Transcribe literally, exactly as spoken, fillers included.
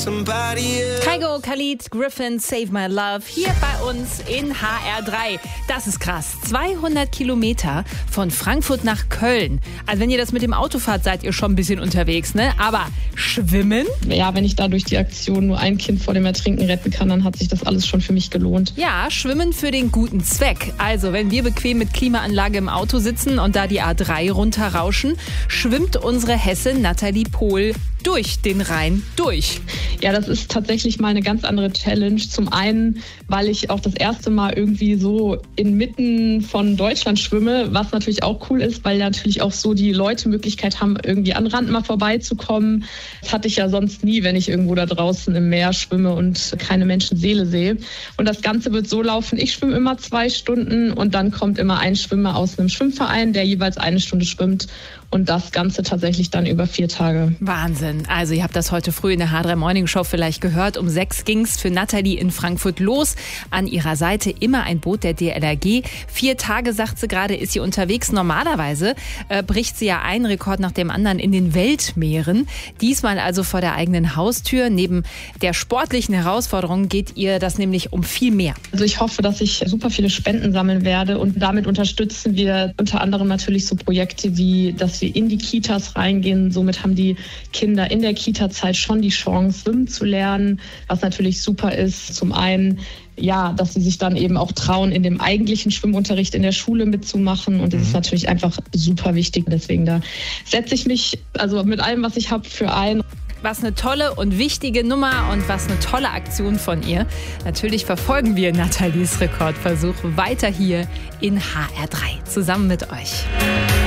Kygo, Khalid, Griffin, Save My Love, hier bei uns in H R drei. Das ist krass. zweihundert Kilometer von Frankfurt nach Köln. Also wenn ihr das mit dem Auto fahrt, seid ihr schon ein bisschen unterwegs, ne? Aber schwimmen? Ja, wenn ich da durch die Aktion nur ein Kind vor dem Ertrinken retten kann, dann hat sich das alles schon für mich gelohnt. Ja, schwimmen für den guten Zweck. Also wenn wir bequem mit Klimaanlage im Auto sitzen und da die A drei runterrauschen, schwimmt unsere Hessin Nathalie Pohl durch den Rhein durch. Ja, das ist tatsächlich mal eine ganz andere Challenge. Zum einen, weil ich auch das erste Mal irgendwie so inmitten von Deutschland schwimme, was natürlich auch cool ist, weil natürlich auch so die Leute Möglichkeit haben, irgendwie an Rand mal vorbeizukommen. Das hatte ich ja sonst nie, wenn ich irgendwo da draußen im Meer schwimme und keine Menschenseele sehe. Und das Ganze wird so laufen, ich schwimme immer zwei Stunden und dann kommt immer ein Schwimmer aus einem Schwimmverein, der jeweils eine Stunde schwimmt. Und das Ganze tatsächlich dann über vier Tage. Wahnsinn. Also ihr habt das heute früh in der H drei Morning Show vielleicht gehört. Um sechs ging's für Nathalie in Frankfurt los. An ihrer Seite immer ein Boot der D L R G. Vier Tage, sagt sie gerade, ist sie unterwegs. Normalerweise äh, bricht sie ja einen Rekord nach dem anderen in den Weltmeeren. Diesmal also vor der eigenen Haustür. Neben der sportlichen Herausforderung geht ihr das nämlich um viel mehr. Also ich hoffe, dass ich super viele Spenden sammeln werde. Und damit unterstützen wir unter anderem natürlich so Projekte wie, dass wir in die Kitas reingehen. Somit haben die Kinder in der Kita-Zeit schon die Chance, schwimmen zu lernen, was natürlich super ist. Zum einen, ja, dass sie sich dann eben auch trauen, in dem eigentlichen Schwimmunterricht in der Schule mitzumachen. Und das mhm. ist natürlich einfach super wichtig. Deswegen da setze ich mich also mit allem, was ich habe, für ein. Was eine tolle und wichtige Nummer und was eine tolle Aktion von ihr. Natürlich verfolgen wir Nathalies Rekordversuch weiter hier in H R drei zusammen mit euch.